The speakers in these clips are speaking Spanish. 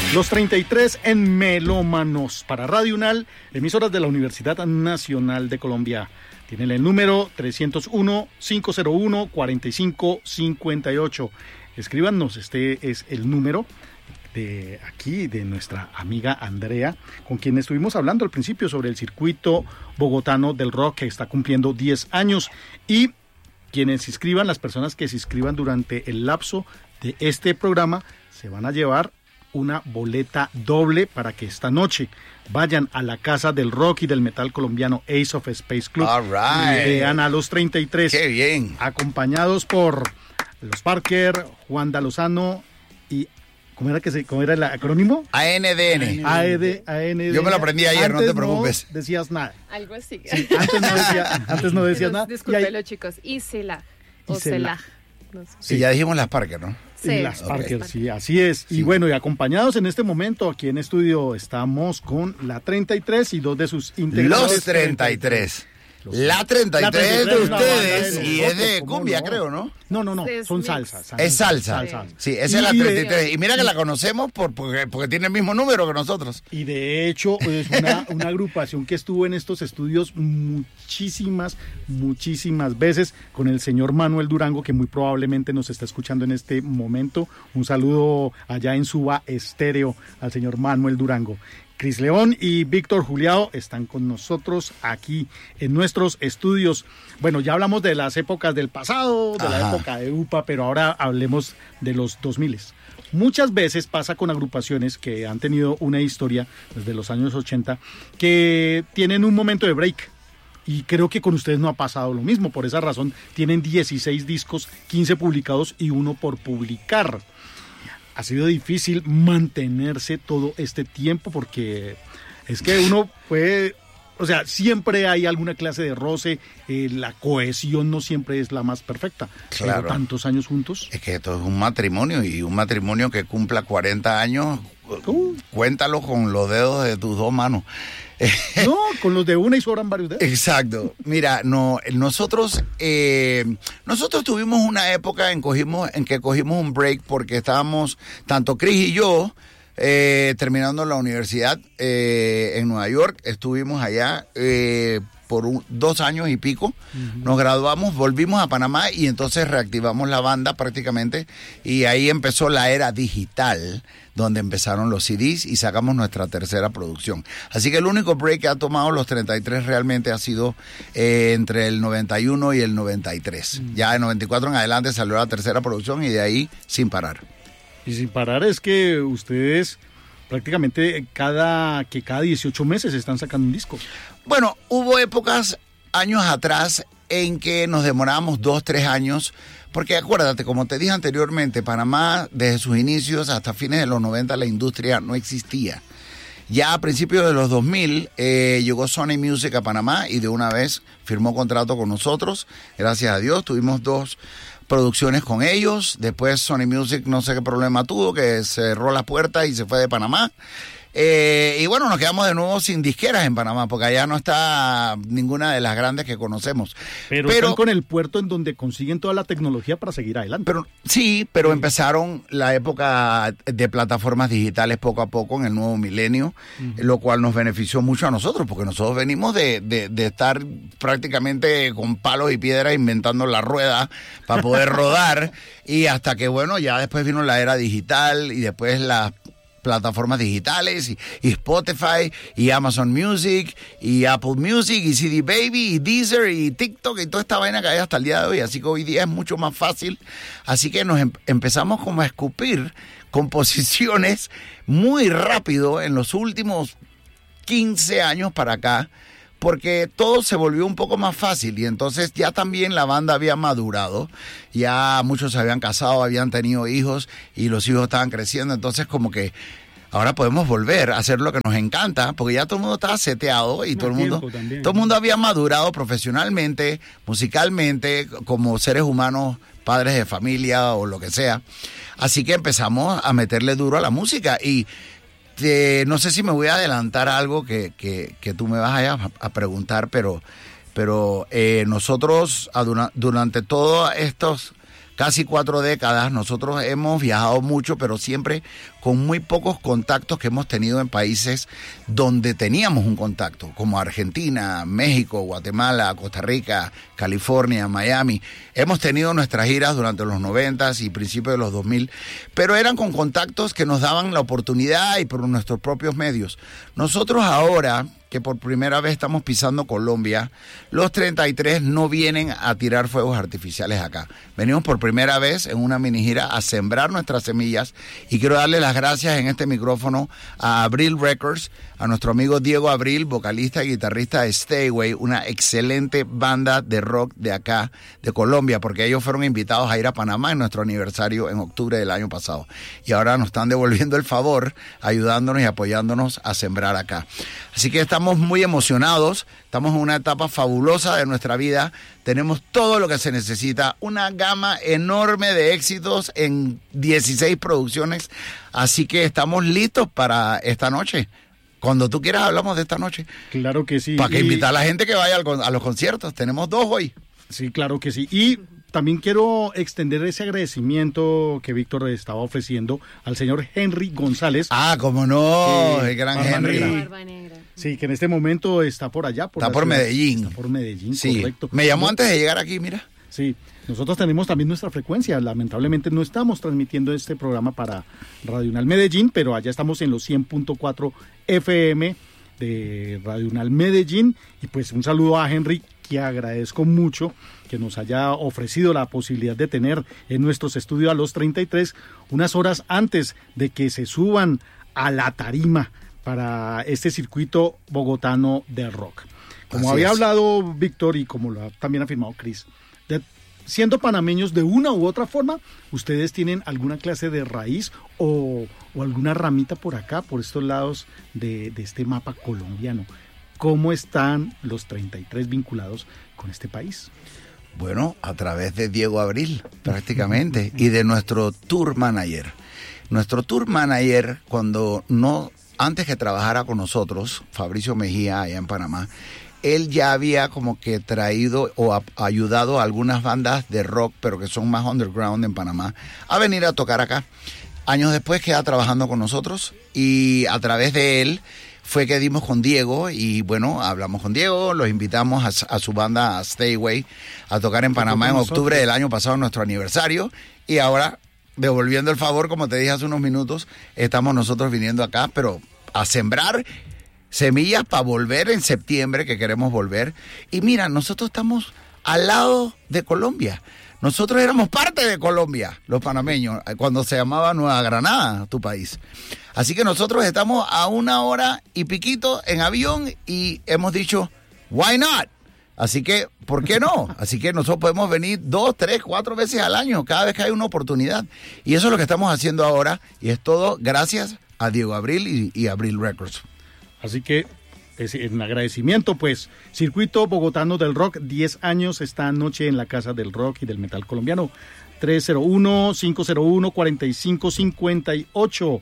Los 33 en Melómanos para Radio UNAL, emisoras de la Universidad Nacional de Colombia. Tienen el número 301-501-4558. Escríbanos, este es el número de aquí, de nuestra amiga Andrea, con quien estuvimos hablando al principio sobre el circuito bogotano del rock que está cumpliendo 10 años. Y quienes se inscriban, las personas que se inscriban durante el lapso de este programa, se van a llevar una boleta doble para que esta noche vayan a la Casa del Rock y del Metal colombiano Ace of Space Club. All right. Y vean a los 33. ¡Qué bien! Acompañados por los Parker, Juan D'Alozano y... ¿Cómo era el acrónimo? ANDN. ANDN. Yo me lo aprendí ayer, antes no te preocupes. No decías nada. Algo así. Sí, antes no decías nada. Discúlpelo, chicos. Y Celag. O Celag. No sé. Sí, ya dijimos las Parker, ¿no? Sí, y las Parker, okay. Sí, así es. Sí. Y bueno, y acompañados en este momento aquí en estudio estamos con la 33 y dos de sus integrantes. Los 33. La 33 de ustedes y es de cumbia, creo, ¿no? No, son salsas. Es salsa. Sí, esa es la 33. Y mira que la conocemos porque tiene el mismo número que nosotros. Y de hecho es una agrupación que estuvo en estos estudios muchísimas veces con el señor Manuel Durango, que muy probablemente nos está escuchando en este momento. Un saludo allá en Suba Estéreo al señor Manuel Durango. Cris León y Víctor Juliao están con nosotros aquí en nuestros estudios. Bueno, ya hablamos de las épocas del pasado, de la época de UPA, pero ahora hablemos de los 2000. Muchas veces pasa con agrupaciones que han tenido una historia desde los años 80 que tienen un momento de break. Y creo que con ustedes no ha pasado lo mismo. Por esa razón tienen 16 discos, 15 publicados y uno por publicar. Ha sido difícil mantenerse todo este tiempo porque es que uno puede, o sea, siempre hay alguna clase de roce, la cohesión no siempre es la más perfecta. Claro. Pero tantos años juntos. Es que esto es un matrimonio y un matrimonio que cumpla 40 años, cuéntalo con los dedos de tus dos manos. No, con los de una y sobran varios dedos. Exacto. Mira, nosotros tuvimos una época en que cogimos un break porque estábamos, tanto Cris y yo, terminando la universidad en Nueva York. Estuvimos allá por 2 años y pico. Nos graduamos, volvimos a Panamá y entonces reactivamos la banda prácticamente. Y ahí empezó la era digital, donde empezaron los CDs y sacamos nuestra tercera producción. Así que el único break que ha tomado los 33 realmente ha sido entre el 91 y el 93. Ya en 94 en adelante salió la tercera producción y de ahí sin parar. Y sin parar es que ustedes prácticamente cada 18 meses están sacando un disco. Bueno, hubo épocas, años atrás, en que nos demorábamos 2-3 años, porque acuérdate, como te dije anteriormente, Panamá, desde sus inicios hasta fines de los 90, la industria no existía. Ya a principios de los 2000 llegó Sony Music a Panamá y de una vez firmó contrato con nosotros. Gracias a Dios, tuvimos 2 producciones con ellos. Después Sony Music no sé qué problema tuvo, que cerró la puerta y se fue de Panamá. Y bueno, nos quedamos de nuevo sin disqueras en Panamá, porque allá no está ninguna de las grandes que conocemos. Pero están con el puerto en donde consiguen toda la tecnología para seguir adelante. Pero empezaron la época de plataformas digitales poco a poco en el nuevo milenio, lo cual nos benefició mucho a nosotros, porque nosotros venimos de estar prácticamente con palos y piedras inventando la rueda para poder rodar, y hasta que, bueno, ya después vino la era digital y después las plataformas digitales y Spotify y Amazon Music y Apple Music y CD Baby y Deezer y TikTok y toda esta vaina que hay hasta el día de hoy, así que hoy día es mucho más fácil, así que nos empezamos como a escupir composiciones muy rápido en los últimos 15 años para acá, porque todo se volvió un poco más fácil y entonces ya también la banda había madurado, ya muchos se habían casado, habían tenido hijos y los hijos estaban creciendo, entonces como que ahora podemos volver a hacer lo que nos encanta, porque ya todo el mundo estaba seteado y todo el mundo había madurado profesionalmente, musicalmente, como seres humanos, padres de familia o lo que sea, así que empezamos a meterle duro a la música y no sé si me voy a adelantar algo que tú me vas a preguntar, pero nosotros durante todos estos casi 4 décadas, nosotros hemos viajado mucho, pero siempre con muy pocos contactos que hemos tenido en países donde teníamos un contacto, como Argentina, México, Guatemala, Costa Rica, California, Miami. Hemos tenido nuestras giras durante los 90s y principios de los 2000, pero eran con contactos que nos daban la oportunidad y por nuestros propios medios. Nosotros ahora, que por primera vez estamos pisando Colombia, los 33 no vienen a tirar fuegos artificiales acá. Venimos por primera vez en una mini gira a sembrar nuestras semillas y quiero darle las gracias en este micrófono a Abril Records, a nuestro amigo Diego Abril, vocalista y guitarrista de Stayway, una excelente banda de rock de acá, de Colombia, porque ellos fueron invitados a ir a Panamá en nuestro aniversario en octubre del año pasado. Y ahora nos están devolviendo el favor, ayudándonos y apoyándonos a sembrar acá. Así que estamos muy emocionados, estamos en una etapa fabulosa de nuestra vida, tenemos todo lo que se necesita, una gama enorme de éxitos en 16 producciones, así que estamos listos para esta noche. Cuando tú quieras hablamos de esta noche. Claro que sí. Para que invitar a la gente que vaya a los conciertos, tenemos 2 hoy. Sí, claro que sí. Y también quiero extender ese agradecimiento que Víctor estaba ofreciendo al señor Henry González. Ah, cómo no, el gran Henry. Barba negra. Sí, que en este momento está por allá. Está por Medellín. Está por Medellín, sí. Correcto. Me llamó antes de llegar aquí, mira. Sí, nosotros tenemos también nuestra frecuencia. Lamentablemente no estamos transmitiendo este programa para Radio Unal Medellín, pero allá estamos en los 100.4 FM de Radio Unal Medellín. Y pues un saludo a Henry, que agradezco mucho que nos haya ofrecido la posibilidad de tener en nuestros estudios a los 33 unas horas antes de que se suban a la tarima para este circuito bogotano del rock. Como había hablado Víctor y como lo ha también afirmado Chris, siendo panameños de una u otra forma, ¿ustedes tienen alguna clase de raíz o alguna ramita por acá, por estos lados de este mapa colombiano? ¿Cómo están los 33 vinculados con este país? Bueno, a través de Diego Abril, prácticamente, y de nuestro tour manager. Nuestro tour manager, antes que trabajara con nosotros, Fabricio Mejía, allá en Panamá, él ya había como que traído o ayudado a algunas bandas de rock, pero que son más underground en Panamá, a venir a tocar acá. Años después queda trabajando con nosotros y a través de él fue que dimos con Diego y bueno, hablamos con Diego, los invitamos a su banda, a Stayway, a tocar en Panamá en octubre del año pasado, nuestro aniversario, y ahora, devolviendo el favor, como te dije hace unos minutos, estamos nosotros viniendo acá, pero a sembrar semillas para volver en septiembre, que queremos volver. Y mira, nosotros estamos al lado de Colombia. Nosotros éramos parte de Colombia, los panameños, cuando se llamaba Nueva Granada, tu país. Así que nosotros estamos a 1 hora y piquito en avión y hemos dicho, why not? Así que, ¿por qué no? Así que nosotros podemos venir 2, 3, 4 veces al año, cada vez que hay una oportunidad. Y eso es lo que estamos haciendo ahora y es todo gracias a Diego Abril y Abril Records. Así que es en agradecimiento, pues, Circuito Bogotano del Rock, 10 años esta noche en la Casa del Rock y del Metal Colombiano. 301-501-4558.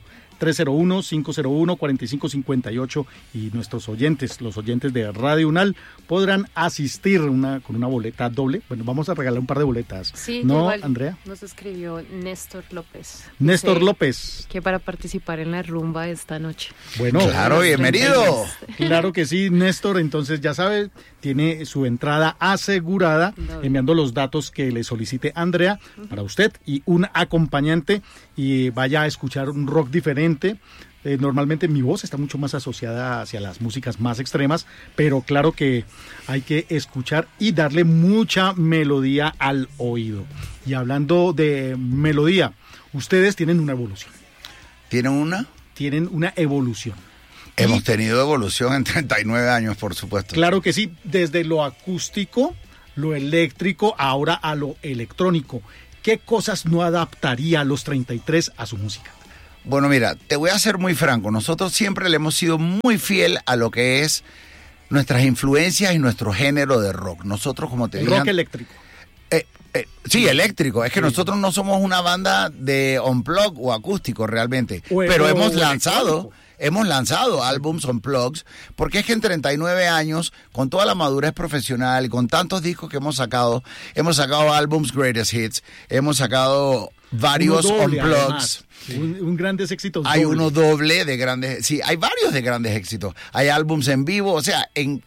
301-501-4558 y nuestros oyentes, los oyentes de Radio Unal, podrán asistir con una boleta doble. Bueno, vamos a regalar un par de boletas. Sí, ¿no, igual Andrea? Nos escribió Néstor López. Néstor López. Que para participar en la rumba esta noche. Bueno, claro, bienvenido. Claro que sí, Néstor, entonces ya sabe, tiene su entrada asegurada, enviando los datos que le solicite Andrea para usted y un acompañante y vaya a escuchar un rock diferente. Normalmente mi voz está mucho más asociada hacia las músicas más extremas, pero claro que hay que escuchar y darle mucha melodía al oído. Y hablando de melodía, ustedes tienen una evolución. ¿Tienen una? Tienen una evolución. Hemos tenido evolución en 39 años, por supuesto. Claro que sí, desde lo acústico, lo eléctrico, ahora a lo electrónico. ¿Qué cosas no adaptaría a los 33 a su música? Bueno, mira, te voy a ser muy franco. Nosotros siempre le hemos sido muy fiel a lo que es nuestras influencias y nuestro género de rock. Nosotros, como te dije... Rock eléctrico. Sí, eléctrico. Es que nosotros no somos una banda de unplug o acústico realmente. Pero hemos lanzado álbums unplugged, porque es que en 39 años, con toda la madurez profesional y con tantos discos que hemos sacado álbums greatest hits, hemos sacado varios unplugs. Un grandes éxitos. Hay uno doble de grandes, sí, hay varios de grandes éxitos. Hay álbums en vivo, o sea, en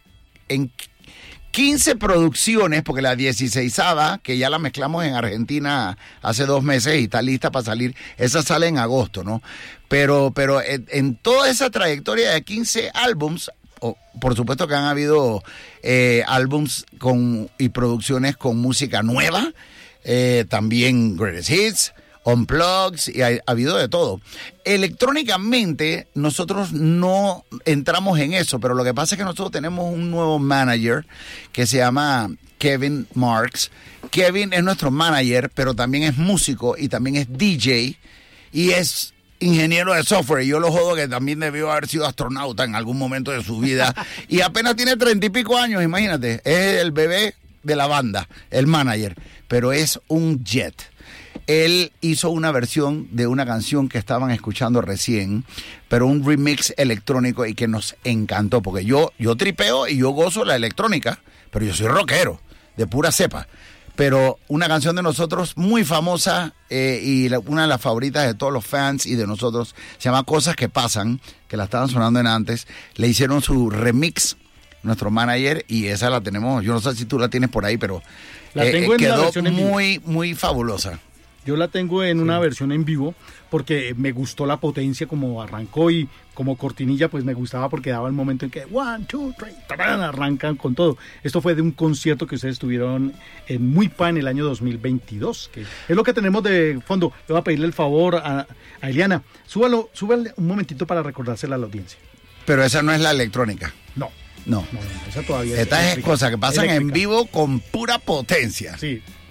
15 producciones, porque la 16ª, que ya la mezclamos en Argentina hace 2 meses y está lista para salir, esa sale en agosto, ¿no? Pero en toda esa trayectoria de 15 álbums, por supuesto que han habido álbums y producciones con música nueva, también greatest hits, unplugs, y ha habido de todo. Electrónicamente nosotros no entramos en eso, pero lo que pasa es que nosotros tenemos un nuevo manager que se llama Kevin Marks. Kevin es nuestro manager, pero también es músico y también es DJ y es ingeniero de software. Y yo lo jodo que también debió haber sido astronauta en algún momento de su vida y apenas tiene 30 y pico años, imagínate. Es el bebé de la banda, el manager, pero es un jet. Él hizo una versión de una canción que estaban escuchando recién, pero un remix electrónico y que nos encantó, porque yo tripeo y yo gozo la electrónica, pero yo soy rockero, de pura cepa. Pero una canción de nosotros muy famosa una de las favoritas de todos los fans y de nosotros, se llama Cosas que Pasan, que la estaban sonando en antes, le hicieron su remix nuestro manager y esa la tenemos, yo no sé si tú la tienes por ahí, pero la tengo en quedó la versión en vivo. muy fabulosa. Yo la tengo en una versión en vivo porque me gustó la potencia como arrancó y como cortinilla pues me gustaba porque daba el momento en que 1, 2, 3, arrancan con todo. Esto fue de un concierto que ustedes tuvieron en Muy Pa en el año 2022, que es lo que tenemos de fondo. Le voy a pedirle el favor a Eliana, súbale un momentito para recordársela a la audiencia. Pero esa no es la electrónica. No, No, esa todavía Estas es cosas que pasan eléctrica. en vivo con pura potencia. Sí.